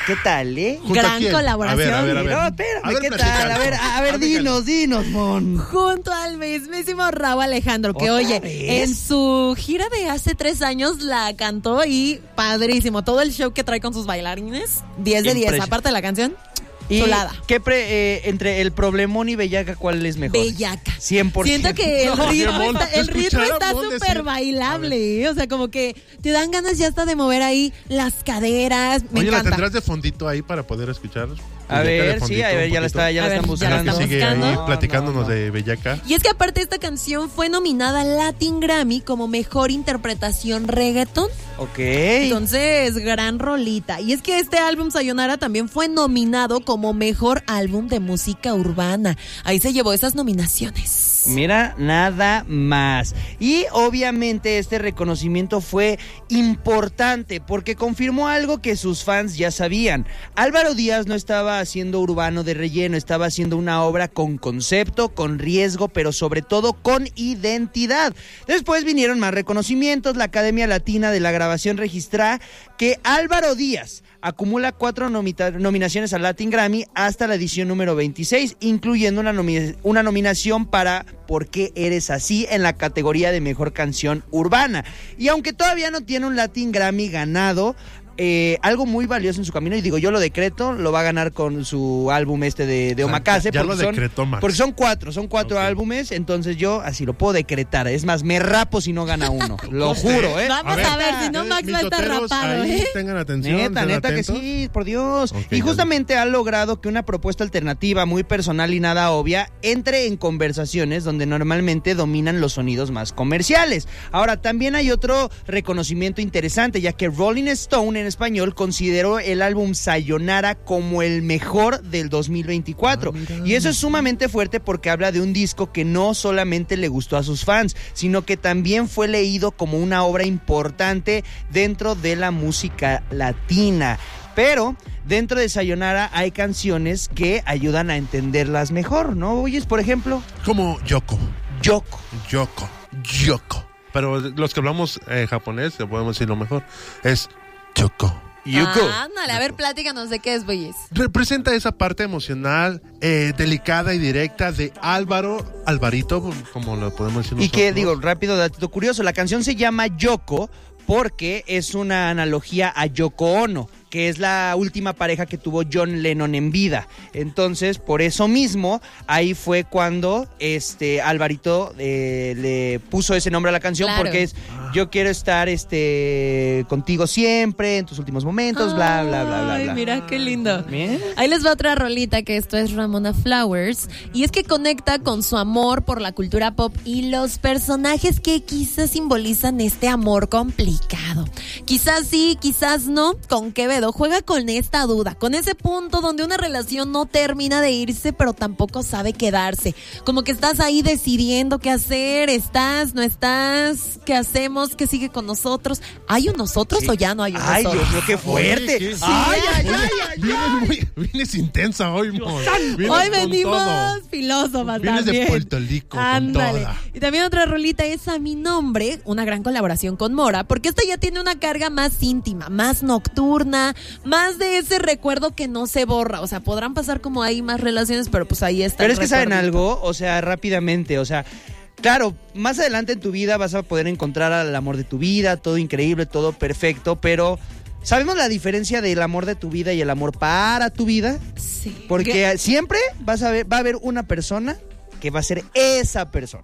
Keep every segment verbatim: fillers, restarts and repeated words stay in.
¿Qué tal, eh? Gran colaboración. A ver, a ver, a ver. No, espérame, A ver, ¿qué platícanos. tal? A ver, a, a ver, dinos, dinos, Mon. Junto al mismísimo Rauw Alejandro, que ¿Otra oye, vez? en su gira de hace tres años la cantó y padrísimo. Todo el show que trae con sus bailarines, diez de diez. Impresionante. Aparte de la canción, Y chulada. ¿qué pre, eh, entre el Problemón y Bellaca, cuál es mejor? Bellaca. cien por ciento. Siento que el No, ritmo Mon, está, el ritmo escuchar a está Mon súper decir- bailable, ¿eh? O sea, como que te dan ganas ya hasta de mover ahí las caderas. Me Oye, ¿la encanta. tendrás de fondito ahí para poder escuchar? A Bellaca de ver, sí, fondito, a ver, un ya la poquito? está, ya A la ver, están ya la En lo buscando. que sigue buscando. ahí No, platicándonos no, no. de Bellaca. Y es que aparte esta canción fue nominada al Latin Grammy como mejor interpretación reggaeton. Ok. Entonces, gran rolita. Y es que este álbum Sayonara también fue nominado como mejor álbum de música urbana. Ahí se llevó esas nominaciones. Mira, nada más. Y obviamente este reconocimiento fue importante porque confirmó algo que sus fans ya sabían. Álvaro Díaz no estaba haciendo urbano de relleno, estaba haciendo una obra con concepto, con riesgo, pero sobre todo con identidad. Después vinieron más reconocimientos. La Academia Latina de la Grabación registra que Álvaro Díaz acumula cuatro nomita- nominaciones al Latin Grammy hasta la edición número veintiséis, incluyendo una, nomi- una nominación para ¿Por qué eres así? En la categoría de Mejor Canción Urbana. Y aunque todavía no tiene un Latin Grammy ganado, eh, algo muy valioso en su camino, y digo, yo lo decreto, lo va a ganar con su álbum este de, de Omakase. Ya, ya lo porque son- decretó Max. Porque son cuatro, son cuatro Ok. álbumes, entonces yo así lo puedo decretar. Es más, me rapo si no gana uno. Lo Coste. juro, ¿eh? Vamos a ver, si no, eh, Max mis va a estar loteros rapado, ahí, ¿eh? tengan atención. Neta, sean neta que atentos. sí, por Dios. Ok, y ya justamente ha logrado que una propuesta alternativa muy personal y nada obvia entre en conversaciones donde normalmente dominan los sonidos más comerciales. Ahora, también hay otro reconocimiento interesante, ya que Rolling Stone en español consideró el álbum Sayonara como el mejor del dos mil veinticuatro. Ah, mira. Y eso es sumamente fuerte porque habla de un disco que no solamente le gustó a sus fans, sino que también fue leído como una obra importante dentro de la música latina. Pero dentro de Sayonara hay canciones que ayudan a entenderlas mejor, ¿no? Oyes, por ejemplo, Como Yoko. Yoko. Yoko. Yoko. Pero los que hablamos eh, japonés, le podemos decir lo mejor, es Yoko. Yuko. Ah, ándale, a ver, platícanos de qué es, Boyes. Representa esa parte emocional, eh, delicada y directa de Álvaro, Alvarito, como lo podemos decir Y nosotros. que, digo, rápido, dato curioso, la canción se llama Yoko porque es una analogía a Yoko Ono, que es la última pareja que tuvo John Lennon en vida. Entonces, por eso mismo, ahí fue cuando este Alvarito eh, le puso ese nombre a la canción, Claro. porque es yo quiero estar este contigo siempre, en tus últimos momentos, bla, bla, bla, bla, Ay, bla. mira qué lindo. Bien. Ahí les va otra rolita, que esto es Ramona Flowers, y es que conecta con su amor por la cultura pop y los personajes que quizás simbolizan este amor complicado. Quizás sí, quizás no. Con Quevedo juega con esta duda, con ese punto donde una relación no termina de irse, pero tampoco sabe quedarse. Como que estás ahí decidiendo qué hacer, estás, no estás, qué hacemos, qué sigue con nosotros. ¿Hay un nosotros Sí. o ya no hay un Ay, nosotros? Dios mío, qué fuerte. Oye, ¿qué? Ay, ay, Oye, ay, ay, vienes, ay. muy- vienes intensa hoy, Mon. Vienes Hoy con venimos todo. filósofas Vienes de también. Puerto Rico, con Ándale. toda. Y también otra rolita es A Mi Nombre, una gran colaboración con Mora, porque esta ya tiene una carga más íntima, más nocturna, más de ese recuerdo que no se borra. O sea, podrán pasar como ahí más relaciones, pero pues ahí está. Pero el es que saben recuerdito. algo, o sea, rápidamente, o sea, claro, más adelante en tu vida vas a poder encontrar al amor de tu vida, todo increíble, todo perfecto, pero ¿sabemos la diferencia del amor de tu vida y el amor para tu vida? Sí. Porque ¿Qué? siempre vas a ver, va a haber una persona que va a ser esa persona.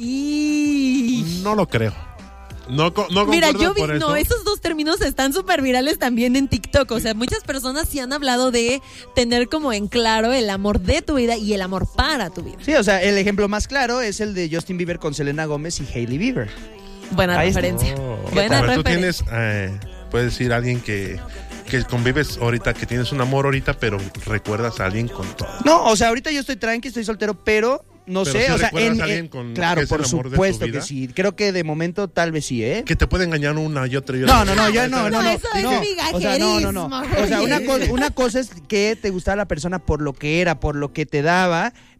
Y... No lo creo. No, co- no Mira, concuerdo yo vi, por eso. no, esos dos términos están súper virales también en TikTok. O sea, muchas personas sí han hablado de tener como en claro el amor de tu vida y el amor para tu vida. Sí, o sea, el ejemplo más claro es el de Justin Bieber con Selena Gómez y Hailey Bieber. Buena Ahí está. referencia. Oh. Buena A ver, tú referencia. tienes, eh, puedes decir a alguien que, que convives ahorita, que tienes un amor ahorita, pero recuerdas a alguien con todo. No, o sea, ahorita yo estoy tranqui, estoy soltero, pero no Pero sé, sí o sea, recuerdas en, a alguien en- con- claro, que es el por amor de tu supuesto vida. que sí. Creo que de momento tal vez sí, ¿eh? Que te puede engañar una y otra y otra. No, no, no, ya no, no, No, no. eso es no. O sea, no, no, no. migajerismo, O sea, una, oye. co- una cosa es que te gustaba la persona por lo que era, por lo que te daba,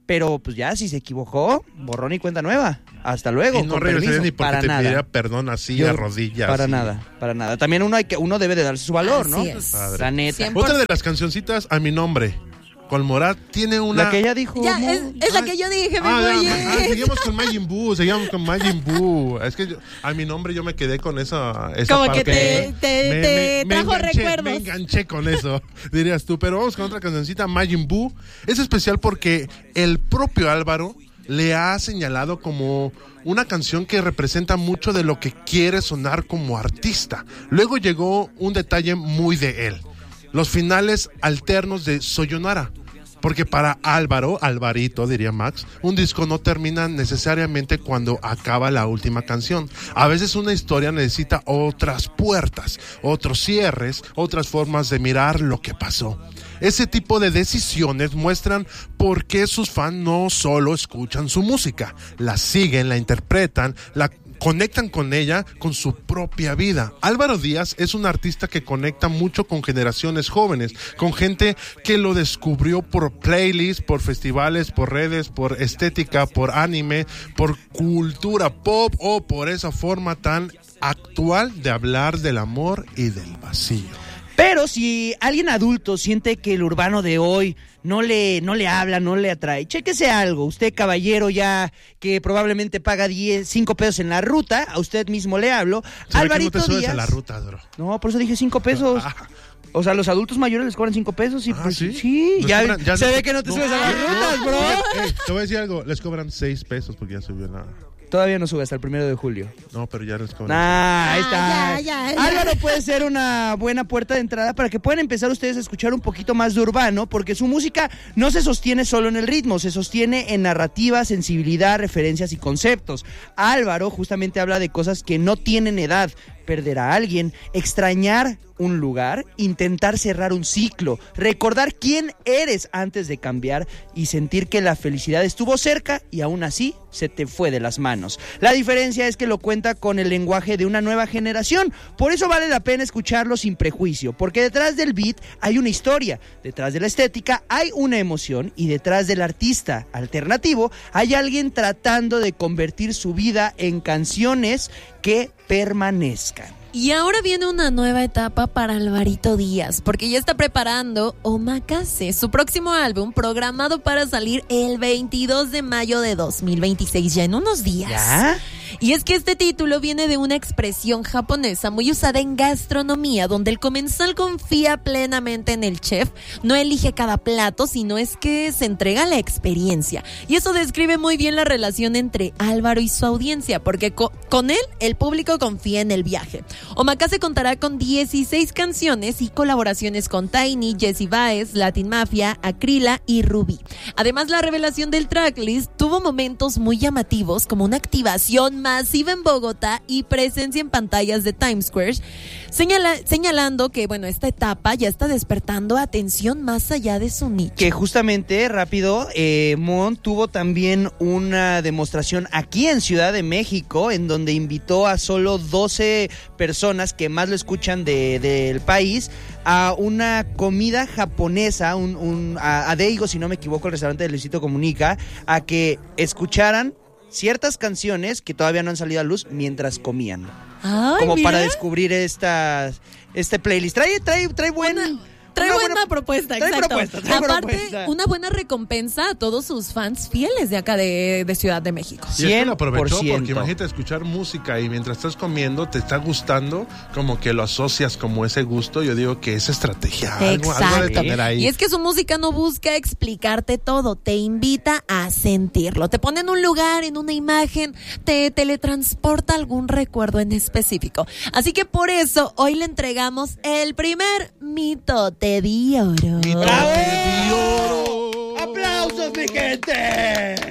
pero pues ya, si se equivocó, borrón y cuenta nueva. Hasta luego. Y no con regresaría permiso. ni porque Para te nada. pidiera perdón así Yo- a rodillas. Para y- nada, para nada. También uno hay que uno debe de darse su valor, Así ¿no? es. Padre. La neta. Siempre. Otra de las cancioncitas a mi nombre, con Morat, tiene una... La que ella dijo. Ya, ¿no? es, es la que yo dije, mi Ah, güey. ah, seguimos con Majin Buu, seguimos con Majin Buu. Es que yo- a mi nombre yo me quedé con esa, esa Como parte. que te- te- te trajo enganché, recuerdos. Me enganché con eso, dirías tú. Pero vamos con otra cancioncita, Majin Buu. Es especial porque el propio Álvaro le ha señalado como una canción que representa mucho de lo que quiere sonar como artista. Luego llegó un detalle muy de él. Los finales alternos de Sayonara. Porque para Álvaro, Alvarito, diría Max, un disco no termina necesariamente cuando acaba la última canción. A veces una historia necesita otras puertas, otros cierres, otras formas de mirar lo que pasó. Ese tipo de decisiones muestran por qué sus fans no solo escuchan su música, la siguen, la interpretan, la conectan con ella, con su propia vida. Álvaro Díaz es un artista que conecta mucho con generaciones jóvenes, con gente que lo descubrió por playlists, por festivales, por redes, por estética, por anime, por cultura pop o por esa forma tan actual de hablar del amor y del vacío. Pero si alguien adulto siente que el urbano de hoy no le, no le habla, no le atrae, chéquese algo. Usted, caballero, ya que probablemente paga diez, cinco pesos en la ruta, a usted mismo le hablo. Se ve que no Alvarito te subes Díaz. a la ruta, bro. No, por eso dije cinco pesos. O sea, los adultos mayores les cobran cinco pesos y Ah, pues ¿sí? sí, Nos ya, cobran- ya se no- ve que no te no, subes a las no, rutas, bro. Ey, te voy a decir algo, les cobran seis pesos porque ya subió la... Todavía no sube hasta el primero de julio. No, pero ya les cobran. Ah, ahí está. Ah, ya, ya, ya. Álvaro puede ser una buena puerta de entrada para que puedan empezar ustedes a escuchar un poquito más de urbano, porque su música no se sostiene solo en el ritmo, se sostiene en narrativa, sensibilidad, referencias y conceptos. Álvaro justamente habla de cosas que no tienen edad: perder a alguien, extrañar un lugar, intentar cerrar un ciclo, recordar quién eres antes de cambiar y sentir que la felicidad estuvo cerca y aún así se te fue de las manos. La diferencia es que lo cuenta con el lenguaje de una nueva generación, por eso vale la pena escucharlo sin prejuicio, porque detrás del beat hay una historia, detrás de la estética hay una emoción y detrás del artista alternativo hay alguien tratando de convertir su vida en canciones que permanezcan. Y ahora viene una nueva etapa para Alvarito Díaz, porque ya está preparando Omakase, su próximo álbum, programado para salir el veintidós de mayo de dos mil veintiséis, ya en unos días. ¿Ya? Y es que este título viene de una expresión japonesa muy usada en gastronomía, donde el comensal confía plenamente en el chef, no elige cada plato, sino es que se entrega la experiencia. Y eso describe muy bien la relación entre Álvaro y su audiencia, porque co- con él el público confía en el viaje. Omakase contará con dieciséis canciones y colaboraciones con Tiny, Jessie Baez, Latin Mafia, Akrila y Ruby. Además, la revelación del tracklist tuvo momentos muy llamativos, como una activación masiva en Bogotá y presencia en pantallas de Times Square, señala, señalando que, bueno, esta etapa ya está despertando atención más allá de su nicho. Que justamente, rápido, eh, Mon tuvo también una demostración aquí en Ciudad de México, en donde invitó a solo doce personas que más lo escuchan de, del país a una comida japonesa, un, un, a, a Deigo, si no me equivoco, el restaurante de Luisito Comunica, a que escucharan ciertas canciones que todavía no han salido a luz mientras comían. Ay, como mira. para descubrir estas, este playlist. Trae, trae, trae buena... Una- Trae una buena, propuesta, trae exacto. propuesta, trae Aparte, propuesta. una buena recompensa a todos sus fans fieles de acá de, de Ciudad de México. Y es que lo aprovechó cien por ciento. porque imagínate escuchar música y mientras estás comiendo te está gustando, como que lo asocias como ese gusto. Yo digo que es estrategia, algo, algo de Exacto. tener ahí. Y es que su música no busca explicarte todo, te invita a sentirlo. Te pone en un lugar, en una imagen, te teletransporta algún recuerdo en específico. Así que por eso hoy le entregamos el primer mitote de oro. Mitote ¡Bravo! de oro. ¡Aplausos, mi gente!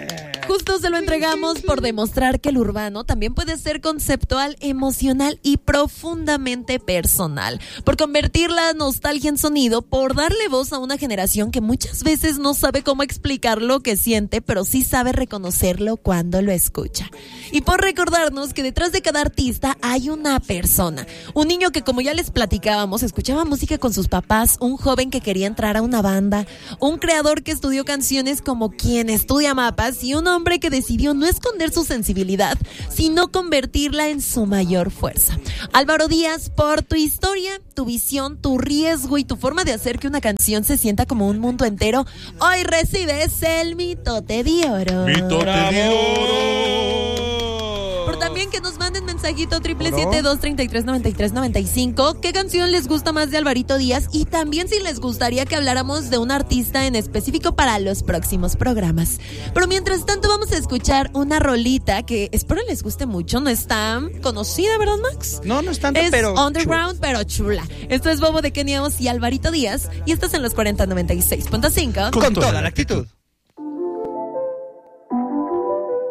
justo se lo entregamos por demostrar que el urbano también puede ser conceptual, emocional y profundamente personal. Por convertir la nostalgia en sonido, por darle voz a una generación que muchas veces no sabe cómo explicar lo que siente, pero sí sabe reconocerlo cuando lo escucha. Y por recordarnos que detrás de cada artista hay una persona. Un niño que, como ya les platicábamos, escuchaba música con sus papás, un joven que quería entrar a una banda, un creador que estudió canciones como quien estudia mapas y un hombre que decidió no esconder su sensibilidad, sino convertirla en su mayor fuerza. Álvaro Díaz, por tu historia, tu visión, tu riesgo y tu forma de hacer que una canción se sienta como un mundo entero, hoy recibes el Mitote de Oro. Mitote de Oro. Por también que nos manden mensajito triple siete dos treinta y tres noventa y tres noventa y cinco. ¿Qué canción les gusta más de Alvarito Díaz? Y también si les gustaría que habláramos de un artista en específico para los próximos programas. Pero mientras tanto vamos a escuchar una rolita que espero les guste mucho. No es tan conocida, ¿verdad, Max? No, no es tanto, es pero underground, chula. pero chula. Esto es Bobo de Kenia Oz y Alvarito Díaz. Y estás en los cuarenta noventa y seis punto cinco. Con, Con toda la actitud.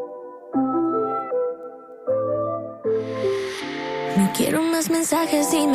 No quiero más mensajes, dime